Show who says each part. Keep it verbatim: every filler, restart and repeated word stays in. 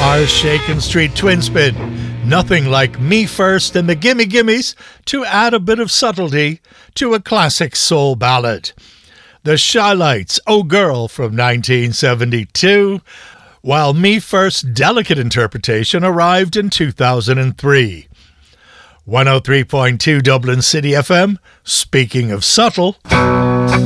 Speaker 1: Our Shakin' Street Twin Spin. Nothing like Me First and the Gimme Gimmes to add a bit of subtlety to a classic soul ballad. The Shy-Lites, Oh Girl from nineteen seventy-two, while Me First's delicate interpretation arrived in two thousand three. one oh three point two Dublin City F M, speaking of subtle...